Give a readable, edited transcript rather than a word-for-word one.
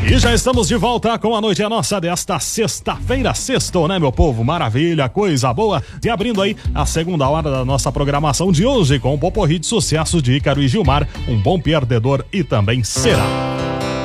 E já estamos de volta com a Noite é Nossa desta sexta-feira. Sextou, né, meu povo? Maravilha, coisa boa. E abrindo aí a segunda hora da nossa programação de hoje com o poporri de sucesso de Ícaro e Gilmar, Um Bom Perdedor e também Será.